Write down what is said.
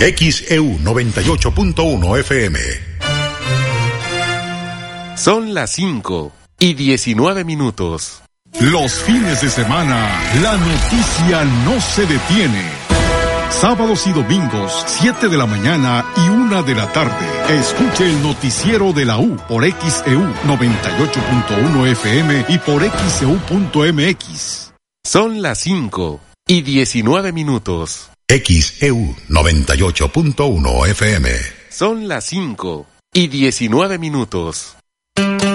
XEU 98.1 FM. Son las 5:19. Los fines de semana, la noticia no se detiene. Sábados y domingos, 7 de la mañana y 1 de la tarde. Escuche el noticiero de la U por XEU 98.1 FM y por XEU.mx. Son las 5:19. XEU 98.1 FM. Son las 5:19.